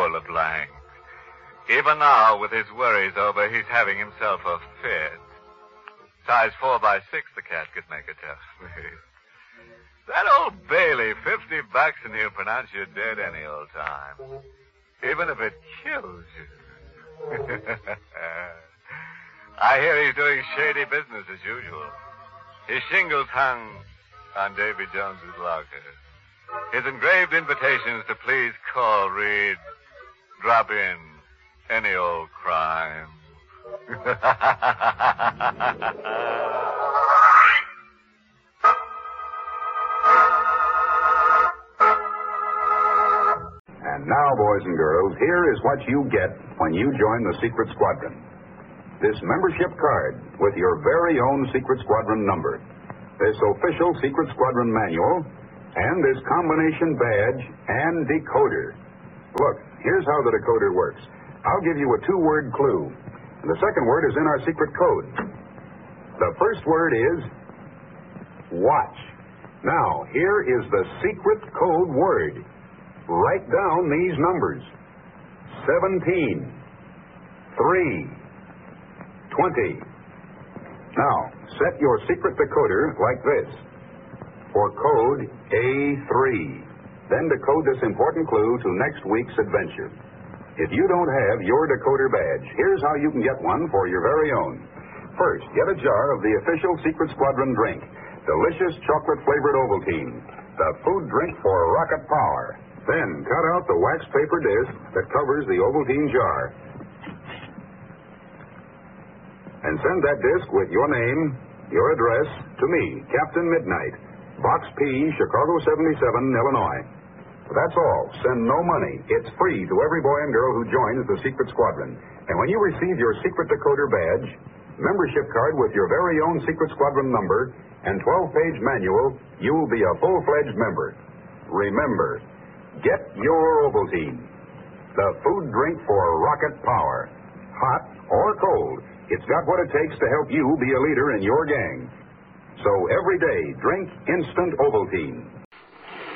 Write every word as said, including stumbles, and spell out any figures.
Poor LeBlanc. Even now, with his worries over, he's having himself a fit. Size four by six, the cat could make a tough. That old Bailey, fifty bucks and he'll pronounce you dead any old time. Even if it kills you. I hear he's doing shady business as usual. His shingles hung on Davy Jones's locker. His engraved invitations to please call read, drop in any old crime. And now, boys and girls, here is what you get when you join the Secret Squadron. This membership card with your very own Secret Squadron number, this official Secret Squadron manual, and this combination badge and decoder. Look, here's how the decoder works. I'll give you a two-word clue, and the second word is in our secret code. The first word is watch. Now, here is the secret code word. Write down these numbers. seventeen, three, twenty. Now, set your secret decoder like this. For code A three. Then decode this important clue to next week's adventure. If you don't have your decoder badge, here's how you can get one for your very own. First, get a jar of the official Secret Squadron drink, delicious chocolate-flavored Ovaltine, the food drink for rocket power. Then cut out the wax paper disc that covers the Ovaltine jar. And send that disc with your name, your address, to me, Captain Midnight, Box P, Chicago seventy-seven, Illinois. That's all. Send no money. It's free to every boy and girl who joins the Secret Squadron. And when you receive your secret decoder badge, membership card with your very own Secret Squadron number, and twelve-page manual, you'll be a full-fledged member. Remember, get your Ovaltine, the food drink for rocket power. Hot or cold, it's got what it takes to help you be a leader in your gang. So every day, drink instant Ovaltine.